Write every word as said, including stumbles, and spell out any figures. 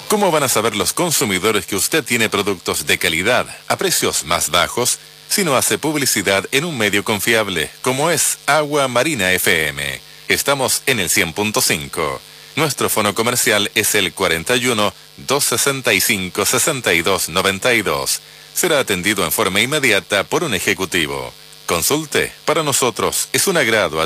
¿Cómo van a saber los consumidores que usted tiene productos de calidad a precios más bajos si no hace publicidad en un medio confiable como es Agua Marina F M? Estamos en el cien punto cinco. Nuestro fono comercial es el cuarenta y uno, doscientos sesenta y cinco, sesenta y dos noventa y dos. Será atendido en forma inmediata por un ejecutivo. Consulte, para nosotros es un agrado